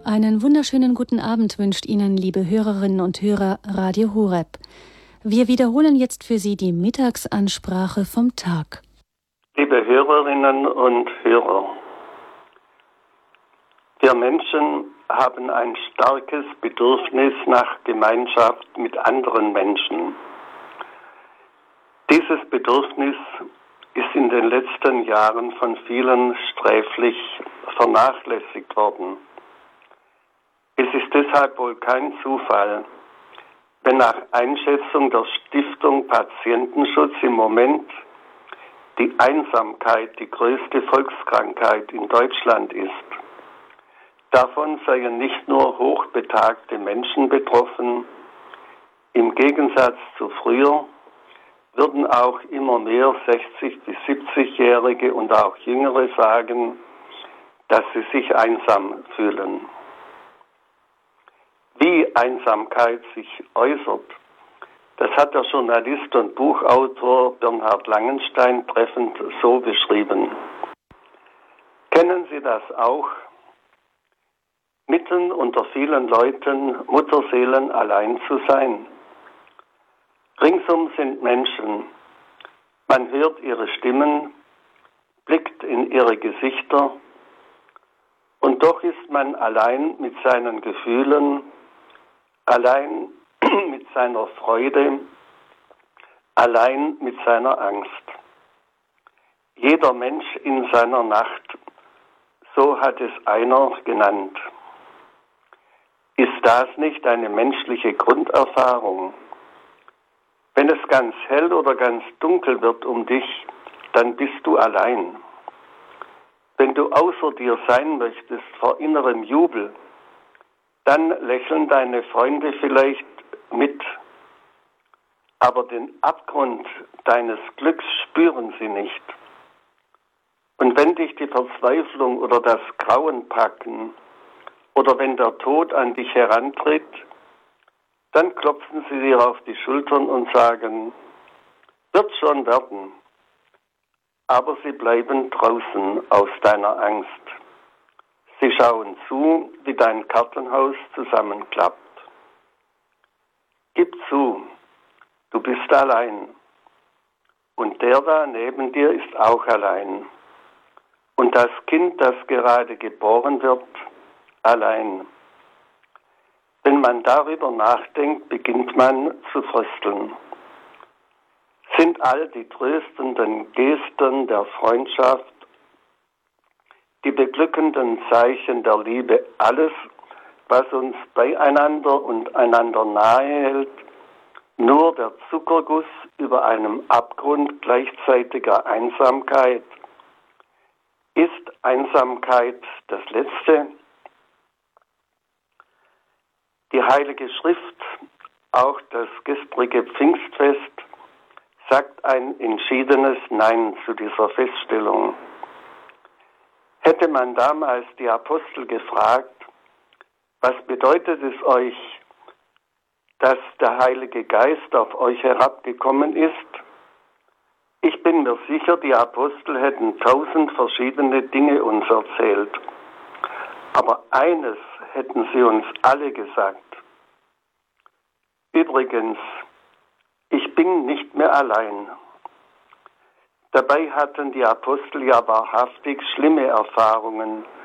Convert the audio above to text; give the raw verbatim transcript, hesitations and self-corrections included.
Einen wunderschönen guten Abend wünscht Ihnen, liebe Hörerinnen und Hörer, Radio Horeb. Wir wiederholen jetzt für Sie die Mittagsansprache vom Tag. Liebe Hörerinnen und Hörer, wir Menschen haben ein starkes Bedürfnis nach Gemeinschaft mit anderen Menschen. Dieses Bedürfnis ist in den letzten Jahren von vielen sträflich vernachlässigt worden. Es ist deshalb wohl kein Zufall, wenn nach Einschätzung der Stiftung Patientenschutz im Moment die Einsamkeit die größte Volkskrankheit in Deutschland ist. Davon seien nicht nur hochbetagte Menschen betroffen, im Gegensatz zu früher würden auch immer mehr sechzig- bis siebzigjährige und auch Jüngere sagen, dass sie sich einsam fühlen. Wie Einsamkeit sich äußert, das hat der Journalist und Buchautor Bernhard Langenstein treffend so beschrieben. Kennen Sie das auch? Mitten unter vielen Leuten, Mutterseelen allein zu sein. Ringsum sind Menschen. Man hört ihre Stimmen, blickt in ihre Gesichter und doch ist man allein mit seinen Gefühlen, allein mit seiner Freude, allein mit seiner Angst. Jeder Mensch in seiner Nacht, so hat es einer genannt. Ist das nicht eine menschliche Grunderfahrung? Wenn es ganz hell oder ganz dunkel wird um dich, dann bist du allein. Wenn du außer dir sein möchtest vor innerem Jubel, dann lächeln deine Freunde vielleicht mit, aber den Abgrund deines Glücks spüren sie nicht. Und wenn dich die Verzweiflung oder das Grauen packen oder wenn der Tod an dich herantritt, dann klopfen sie dir auf die Schultern und sagen, wird schon werden. Aber sie bleiben draußen aus deiner Angst. Sie schauen zu, wie dein Kartenhaus zusammenklappt. Gib zu, du bist allein. Und der da neben dir ist auch allein. Und das Kind, das gerade geboren wird, allein. Wenn man darüber nachdenkt, beginnt man zu frösteln. Sind all die tröstenden Gesten der Freundschaft, die beglückenden Zeichen der Liebe, alles, was uns beieinander und einander nahe hält, nur der Zuckerguss über einem Abgrund gleichzeitiger Einsamkeit? Ist Einsamkeit das Letzte? Die Heilige Schrift, auch das gestrige Pfingstfest, sagt ein entschiedenes Nein zu dieser Feststellung. Hätte man damals die Apostel gefragt, was bedeutet es euch, dass der Heilige Geist auf euch herabgekommen ist? Ich bin mir sicher, die Apostel hätten tausend verschiedene Dinge uns erzählt. Aber eines hätten sie uns alle gesagt. Übrigens, ich bin nicht mehr allein. Dabei hatten die Apostel ja wahrhaftig schlimme Erfahrungen